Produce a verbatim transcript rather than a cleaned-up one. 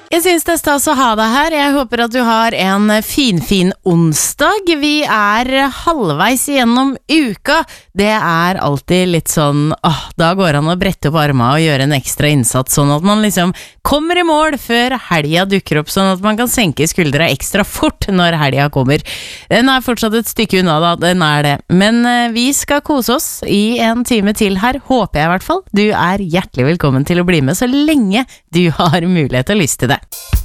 Jeg synes det er stas å ha deg her. Jeg håper at du har en fin, fin onsdag. Vi er halvveis igjennom uka. Det er alltid litt sånn, åh, da går han å brette opp armene og gjøre en ekstra innsats, sånn at man liksom kommer i mål før helga dukker opp, sånn at man kan senke skuldra ekstra fort når helga kommer. Den er fortsatt et stykke unna da, den er det. Men eh, vi skal kose oss i en time til her, håper jeg i hvert fall. Du er hjertelig velkommen til å bli med så lenge du har mulighet og lyst til det.